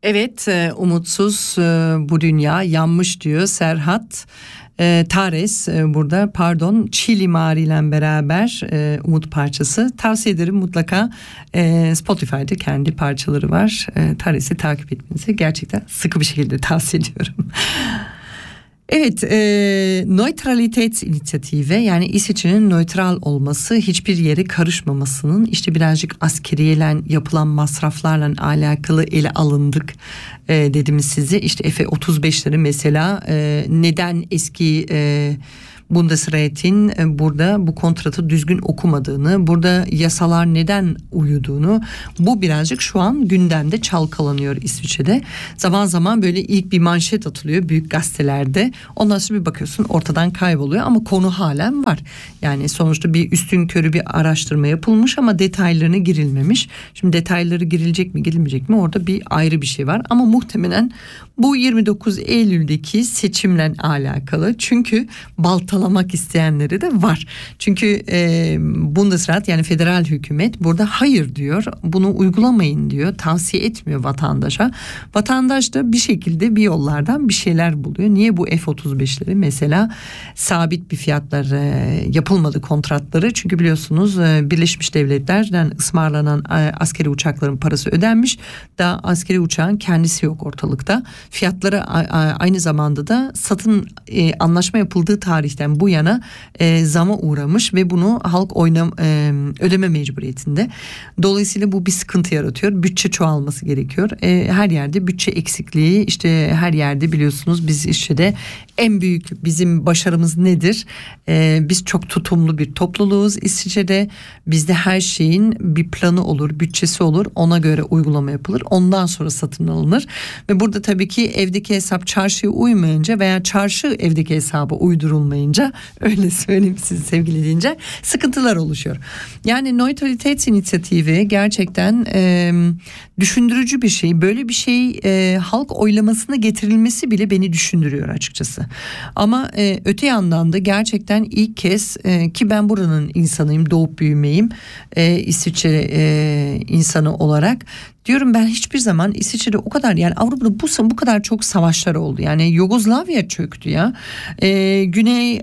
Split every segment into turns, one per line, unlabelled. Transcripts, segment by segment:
Evet, umutsuz bu dünya yanmış diyor Serhat Tares burada, pardon, Chili Mari ile beraber Umut parçası. Tavsiye ederim mutlaka, Spotify'da kendi parçaları var. Tares'i takip etmenizi gerçekten sıkı bir şekilde tavsiye ediyorum. Evet, Neutralitätsinitiative, yani İsviçre'nin nötral olması, hiçbir yere karışmamasının işte birazcık askeriyle yapılan masraflarla alakalı ele alındık dedim size. İşte F-35'leri mesela neden eski Bundesrat'in burada bu kontratı düzgün okumadığını, burada yasalar neden uyuduğunu, bu birazcık şu an gündemde çalkalanıyor İsviçre'de. Zaman zaman böyle ilk bir manşet atılıyor büyük gazetelerde. Ondan sonra bir bakıyorsun ortadan kayboluyor ama konu halen var. Yani sonuçta bir üstünkörü bir araştırma yapılmış ama detaylarına girilmemiş. Şimdi detayları girilecek mi girilmeyecek mi, orada bir ayrı bir şey var. Ama muhtemelen bu 29 Eylül'deki seçimle alakalı, çünkü baltalamak isteyenleri de var. Çünkü Bundesrat, yani federal hükümet burada hayır diyor, bunu uygulamayın diyor, tavsiye etmiyor vatandaşa. Vatandaş da bir şekilde bir yollardan bir şeyler buluyor. Niye bu F-35'leri mesela sabit bir fiyatlar yapılmadı kontratları? Çünkü biliyorsunuz Birleşmiş Devletler'den ısmarlanan askeri uçakların parası ödenmiş. Daha askeri uçağın kendisi yok ortalıkta. Fiyatları aynı zamanda da anlaşma yapıldığı tarihten bu yana zama uğramış ve bunu halk ödeme mecburiyetinde. Dolayısıyla bu bir sıkıntı yaratıyor. Bütçe çoğalması gerekiyor. Her yerde bütçe eksikliği, işte her yerde biliyorsunuz biz işte de en büyük bizim başarımız nedir? Biz çok tutumlu bir topluluğuz İsviçre'de. Bizde her şeyin bir planı olur, bütçesi olur. Ona göre uygulama yapılır. Ondan sonra satın alınır. Ve burada tabii ki evdeki hesap çarşıya uymayınca veya çarşı evdeki hesaba uydurulmayınca, öyle söyleyeyim size sevgili dinleyiciler, sıkıntılar oluşuyor. Yani Neutralitätsinitiative gerçekten düşündürücü bir şey. Böyle bir şey halk oylamasına getirilmesi bile beni düşündürüyor açıkçası. Ama öte yandan da gerçekten ilk kez ki ben buranın insanıyım, doğup büyümeyim, İsviçre insanı olarak diyorum, ben hiçbir zaman İsviçre'de o kadar, yani Avrupa'da bu kadar çok savaşlar oldu. Yani Yugoslavya çöktü ya. Güney,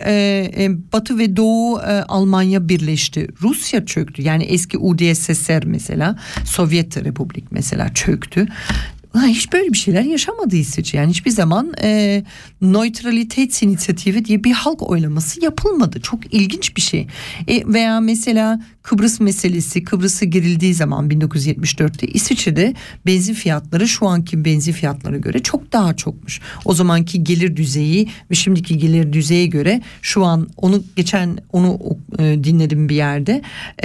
Batı ve Doğu Almanya birleşti. Rusya çöktü. Yani eski UdSSR mesela, Sovyet Republik mesela çöktü. Hiç böyle bir şeyler yaşamadı İsviçre. Yani hiçbir zaman Neutralitätsinitiative diye bir halk oylaması yapılmadı. Çok ilginç bir şey. Veya mesela Kıbrıs meselesi, Kıbrıs'a girildiği zaman 1974'te İsviçre'de benzin fiyatları şu anki benzin fiyatlarına göre çok daha çokmuş. O zamanki gelir düzeyi ve şimdiki gelir düzeye göre şu an onu dinledim bir yerde.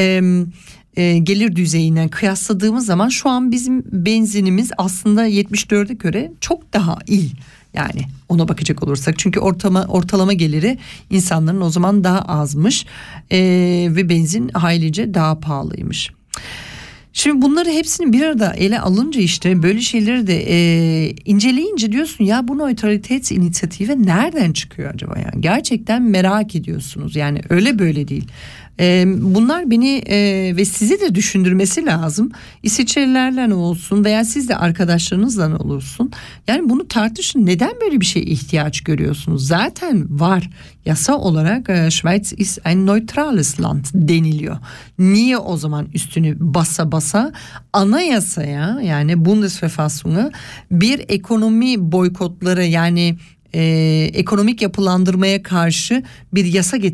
Gelir düzeyinden kıyasladığımız zaman şu an bizim benzinimiz aslında 74'e göre çok daha iyi. Yani ona bakacak olursak, çünkü ortalama geliri insanların o zaman daha azmış ve benzin haylice daha pahalıymış. Şimdi bunları hepsini bir arada ele alınca, işte böyle şeyleri de inceleyince diyorsun ya, bu Neutralitätsinitiative nereden çıkıyor acaba? Yani gerçekten merak ediyorsunuz, yani öyle böyle değil. Bunlar beni ve sizi de düşündürmesi lazım. İsviçrelilerle olsun veya siz de arkadaşlarınızla olursun. Yani bunu tartışın. Neden böyle bir şeye ihtiyaç görüyorsunuz? Zaten var. Yasa olarak Schweiz ist ein neutrales Land deniliyor. Niye o zaman üstünü basa basa anayasaya, yani Bundesverfassung'a bir ekonomi boykotları, yani ekonomik yapılandırmaya karşı bir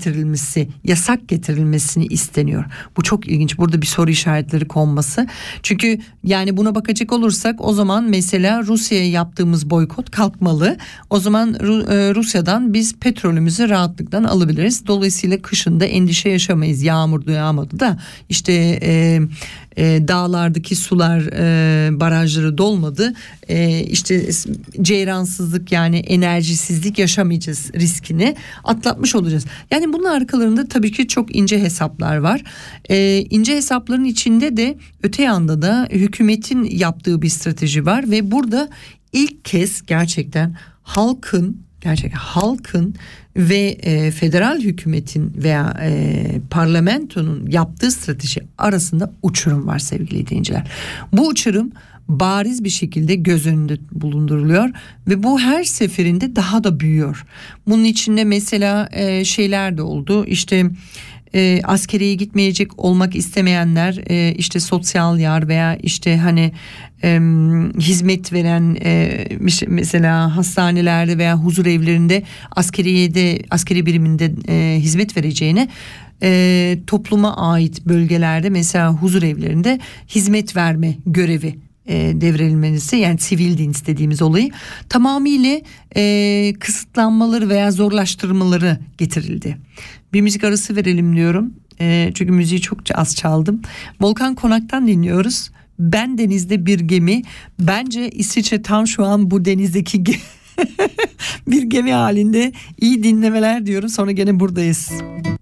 yasak getirilmesini isteniyor. Bu çok ilginç. Burada bir soru işaretleri konması. Çünkü yani buna bakacak olursak, o zaman mesela Rusya'ya yaptığımız boykot kalkmalı. O zaman Rusya'dan biz petrolümüzü rahatlıkla alabiliriz. Dolayısıyla kışında endişe yaşamayız. Yağmur yağmadı da işte dağlardaki sular, barajları dolmadı. İşte ceyransızlık, yani enerjisizlik yaşamayacağız riskini atlatmış olacağız. Yani bunun arkalarında tabii ki çok ince hesaplar var. İnce hesapların içinde de öte yanda da hükümetin yaptığı bir strateji var ve burada ilk kez gerçekten halkın Gerçekten halkın ve federal hükümetin veya parlamentonun yaptığı strateji arasında uçurum var sevgili dinleyiciler. Bu uçurum bariz bir şekilde göz önünde bulunduruluyor ve bu her seferinde daha da büyüyor. Bunun içinde mesela şeyler de oldu. İşte askeriye gitmeyecek olmak istemeyenler işte sosyal yar veya işte hani hizmet veren mesela hastanelerde veya huzur evlerinde askeri biriminde hizmet vereceğine topluma ait bölgelerde mesela huzur evlerinde hizmet verme görevi devredilmesi, yani sivil din dediğimiz olayı tamamıyla kısıtlanmaları veya zorlaştırmaları getirildi. Bir müzik arası verelim diyorum. Çünkü müziği çok az çaldım. Volkan Konak'tan dinliyoruz. Ben denizde bir gemi. Bence İsviçre tam şu an bu denizdeki bir gemi halinde. İyi dinlemeler diyorum. Sonra gene buradayız.